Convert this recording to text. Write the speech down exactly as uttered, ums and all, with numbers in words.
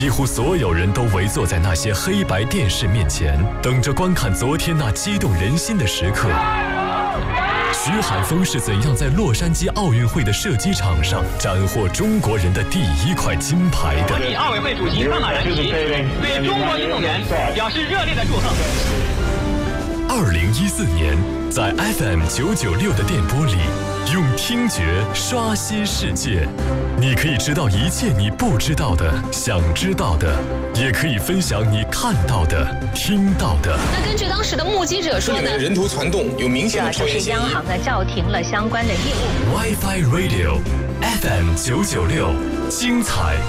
几乎所有人都围坐在那些黑白电视面前，等着观看昨天那激动人心的时刻。徐海峰是怎样在洛杉矶奥运会的射击场上斩获中国人的第一块金牌的？ 国际奥委会主席范马仁奇对中国运动员表示热烈的祝贺。 二零一四年，在 F M 九九六的电波里，用听觉刷新世界。你可以知道一切你不知道的、想知道的，也可以分享你看到的、听到的。 那根据当时的目击者说呢， 人头攒动有明显的抽烟嫌疑。 央行呢叫停了相关的业务。 WiFi Radio F M 九九六，精彩